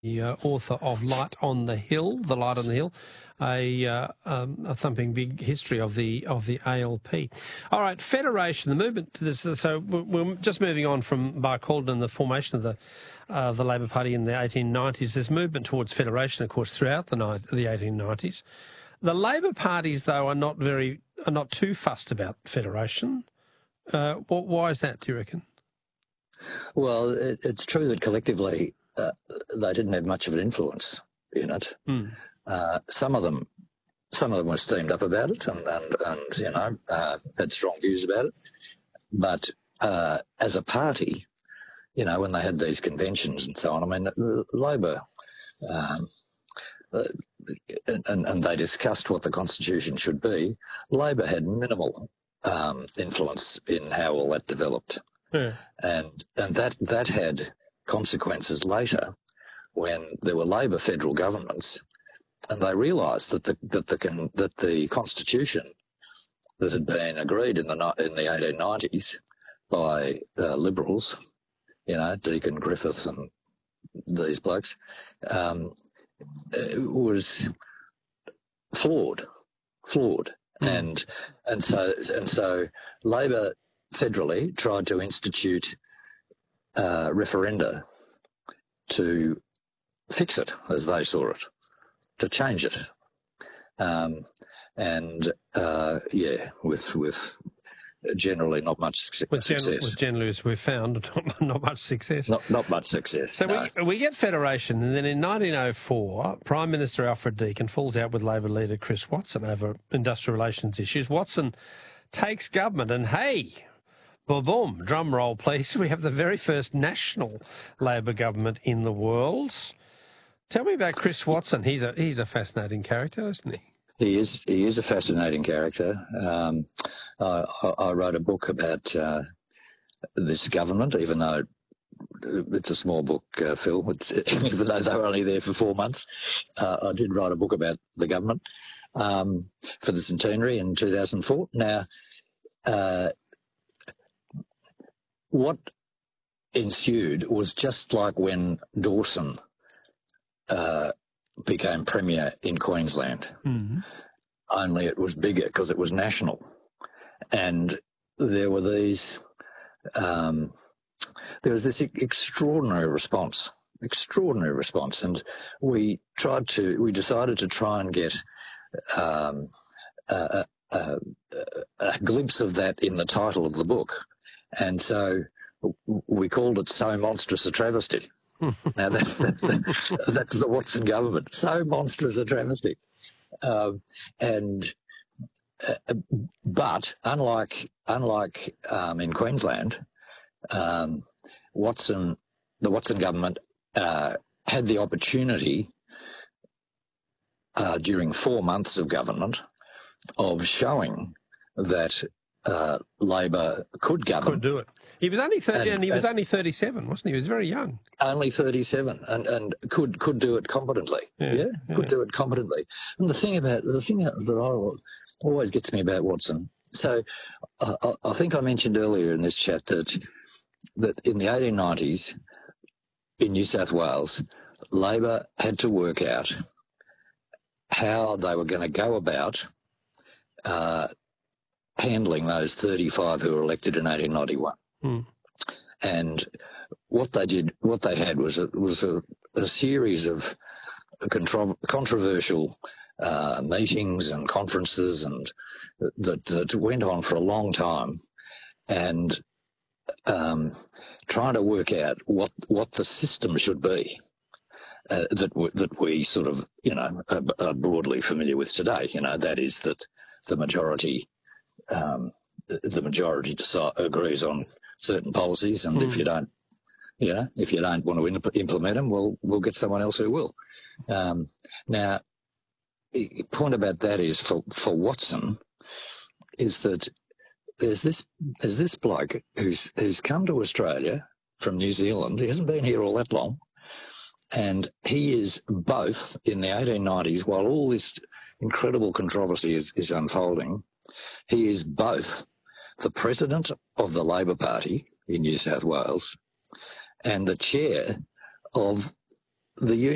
the author of Light on the Hill, The Light on the Hill, a thumping big history of the ALP. All right, Federation, the movement to this. So we're just moving on from Barcaldine and the formation of the Labor Party in the 1890s. There's movement towards federation, of course, throughout the 1890s. The Labor parties, though, are not too fussed about federation. Why is that, do you reckon? Well, it's true that collectively they didn't have much of an influence in it. Mm. Some of them were steamed up about it and had strong views about it. But as a party, when they had these conventions and so on, I mean, Labor, and they discussed what the Constitution should be. Labor had minimal influence in how all that developed. Yeah. And that had consequences later when there were Labor federal governments, and they realised that the Constitution that had been agreed in the 1890s by Liberals, Deakin, Griffith, and these blokes, was flawed, and so Labor federally tried to institute referenda to fix it as they saw it, to change it, with generally not much success. Generally, as we've found, not much success. Not much success. So no. we get federation, and then in 1904, Prime Minister Alfred Deakin falls out with Labor leader Chris Watson over industrial relations issues. Watson takes government, and hey, boom, drum roll please, we have the very first national Labor government in the world. Tell me about Chris Watson. He's a fascinating character, isn't he? He is a fascinating character. I wrote a book about this government, even though it's a small book, Phil. Even though they were only there for 4 months, I did write a book about the government for the centenary in 2004. Now, what ensued was just like when Dawson became Premier in Queensland, only it was bigger because it was national. And there were these, there was this extraordinary response, and we decided to try and get a glimpse of that in the title of the book. And so we called it So Monstrous a Travesty. Now that's the Watson government. So monstrous a travesty, but unlike in Queensland, the Watson government had the opportunity during 4 months of government of showing that Labor could govern. Could do it. He was only 30, and he was only 37, wasn't he? He was very young. Only 37, and could do it competently. Yeah, could do it competently. And the thing that always gets me about Watson. So I think I mentioned earlier in this chat that in the 1890s in New South Wales, Labor had to work out how they were going to go about handling those 35 who were elected in 1891. And what they had was a series of controversial meetings and conferences, and that went on for a long time, and trying to work out what the system should be that we sort of are broadly familiar with today. That is that the majority agrees on certain policies, and if you don't want to implement them, we'll get someone else who will. Now, the point about that is for Watson is that there's this bloke who's come to Australia from New Zealand. He hasn't been here all that long, and he is both in the 1890s, while all this incredible controversy is unfolding. He is both the president of the Labor Party in New South Wales and the chair of the